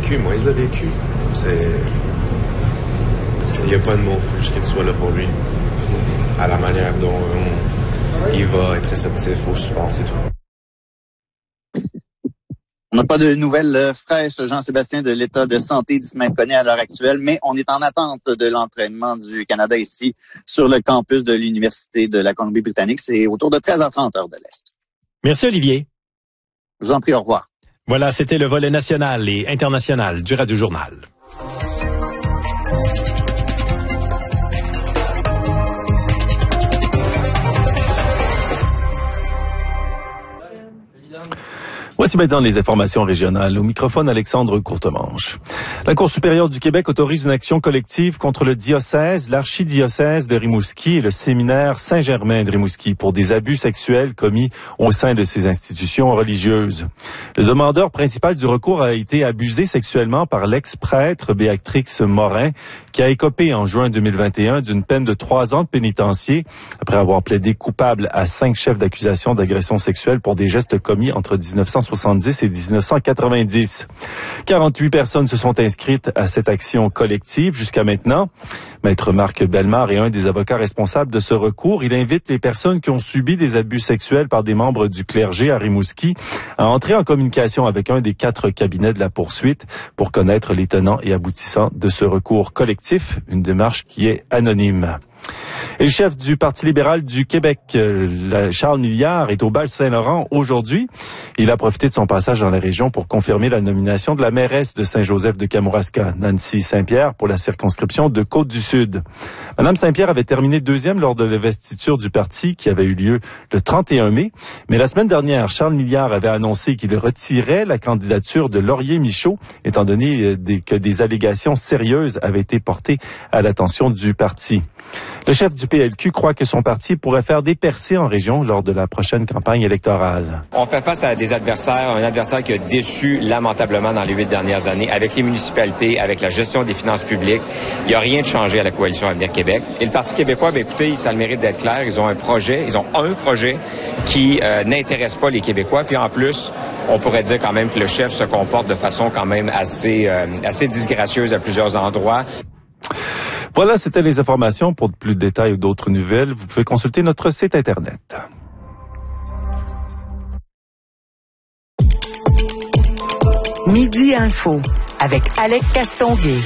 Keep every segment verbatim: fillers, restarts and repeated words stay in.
vécu, Moïse l'a vécu. C'est... Il n'y a pas de mots, il faut juste que tu sois là pour lui. À la manière dont on... il va être réceptif au support, c'est tout. On n'a pas de nouvelles fraîches, Jean-Sébastien, de l'état de santé d'Ismaël Koné à l'heure actuelle, mais on est en attente de l'entraînement du Canada ici sur le campus de l'Université de la Colombie-Britannique. C'est autour de treize heures trente heure de l'Est. Merci Olivier. Je vous en prie, au revoir. Voilà, c'était le volet national et international du Radio Journal. Voici maintenant les informations régionales. Au microphone, Alexandre Courtemanche. La Cour supérieure du Québec autorise une action collective contre le diocèse, l'archidiocèse de Rimouski et le séminaire Saint-Germain de Rimouski pour des abus sexuels commis au sein de ces institutions religieuses. Le demandeur principal du recours a été abusé sexuellement par l'ex-prêtre Béatrix Morin, qui a écopé en juin deux mille vingt et un d'une peine de trois ans de pénitencier après avoir plaidé coupable à cinq chefs d'accusation d'agression sexuelle pour des gestes commis entre dix-neuf cent soixante-dix et dix-neuf cent quatre-vingt-dix. quarante-huit personnes se sont inscrites à cette action collective jusqu'à maintenant. Maître Marc Bellemare est un des avocats responsables de ce recours. Il invite les personnes qui ont subi des abus sexuels par des membres du clergé à Rimouski à entrer en communication avec un des quatre cabinets de la poursuite pour connaître les tenants et aboutissants de ce recours collectif, une démarche qui est anonyme. Et le chef du Parti libéral du Québec, Charles Milliard, est au Bal-Saint-Laurent aujourd'hui. Il a profité de son passage dans la région pour confirmer la nomination de la mairesse de Saint-Joseph de Kamouraska, Nancy Saint-Pierre, pour la circonscription de Côte-du-Sud. Madame Saint-Pierre avait terminé deuxième lors de l'investiture du parti qui avait eu lieu le trente et un mai. Mais la semaine dernière, Charles Milliard avait annoncé qu'il retirait la candidature de Laurier Michaud, étant donné que des allégations sérieuses avaient été portées à l'attention du parti. Le chef du P L Q croit que son parti pourrait faire des percées en région lors de la prochaine campagne électorale. On fait face à des adversaires, un adversaire qui a déçu lamentablement dans les huit dernières années, avec les municipalités, avec la gestion des finances publiques. Il n'y a rien de changé à la coalition Avenir Québec. Et le Parti québécois, bien écoutez, ça a le mérite d'être clair. Ils ont un projet, ils ont un projet qui euh, n'intéresse pas les Québécois. Puis en plus, on pourrait dire quand même que le chef se comporte de façon quand même assez, euh, assez disgracieuse à plusieurs endroits. Voilà, c'était les informations. Pour de plus de détails ou d'autres nouvelles, vous pouvez consulter notre site Internet. Midi Info avec Alec Castonguay.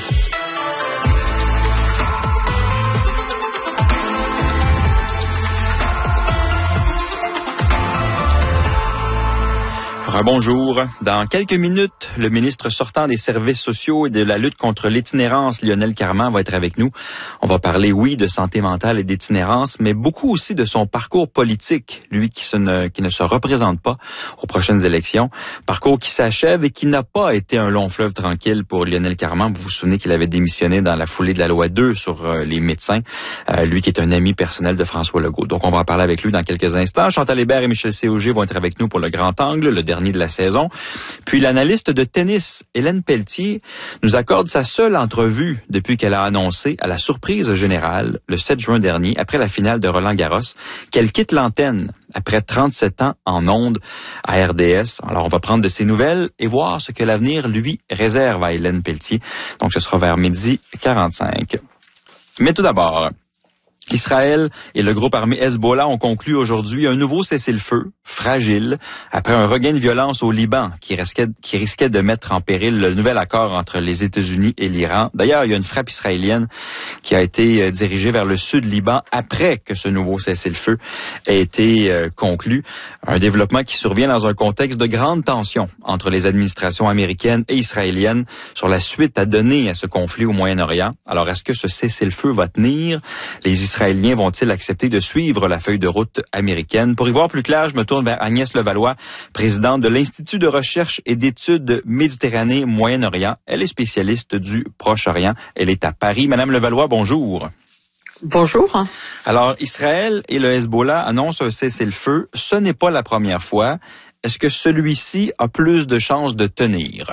Rebonjour. Dans quelques minutes, le ministre sortant des services sociaux et de la lutte contre l'itinérance, Lionel Carman, va être avec nous. On va parler, oui, de santé mentale et d'itinérance, mais beaucoup aussi de son parcours politique, lui qui, se ne, qui ne se représente pas aux prochaines élections. Parcours qui s'achève et qui n'a pas été un long fleuve tranquille pour Lionel Carman. Vous vous souvenez qu'il avait démissionné dans la foulée de la loi deux sur euh, les médecins, euh, lui qui est un ami personnel de François Legault. Donc, on va en parler avec lui dans quelques instants. Chantal Hébert et Michel Séauger vont être avec nous pour le grand angle, le dernier de la saison. Puis l'analyste de tennis, Hélène Pelletier, nous accorde sa seule entrevue depuis qu'elle a annoncé, à la surprise générale, le sept juin dernier, après la finale de Roland-Garros, qu'elle quitte l'antenne après trente-sept ans en ondes à R D S. Alors, on va prendre de ses nouvelles et voir ce que l'avenir, lui, réserve à Hélène Pelletier. Donc, ce sera vers midi quarante-cinq. Mais tout d'abord, Israël et le groupe armé Hezbollah ont conclu aujourd'hui un nouveau cessez-le-feu, fragile, après un regain de violence au Liban qui risquait, qui risquait de mettre en péril le nouvel accord entre les États-Unis et l'Iran. D'ailleurs, il y a une frappe israélienne qui a été dirigée vers le sud Liban après que ce nouveau cessez-le-feu ait été euh, conclu. Un développement qui survient dans un contexte de grande tension entre les administrations américaines et israéliennes sur la suite à donner à ce conflit au Moyen-Orient. Alors, est-ce que ce cessez-le-feu va tenir? Les Israéliens Israéliens vont-ils accepter de suivre la feuille de route américaine? Pour y voir plus clair, je me tourne vers Agnès Levallois, présidente de l'Institut de recherche et d'études Méditerranée-Moyen-Orient. Elle est spécialiste du Proche-Orient. Elle est à Paris. Madame Levallois, bonjour. Bonjour. Alors, Israël et le Hezbollah annoncent un cessez-le-feu. Ce n'est pas la première fois. Est-ce que celui-ci a plus de chances de tenir?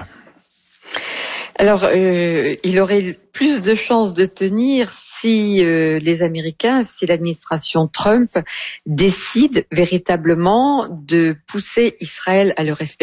Alors, euh, il aurait plus de chances de tenir si euh, les Américains, si l'administration Trump décide véritablement de pousser Israël à le respecter.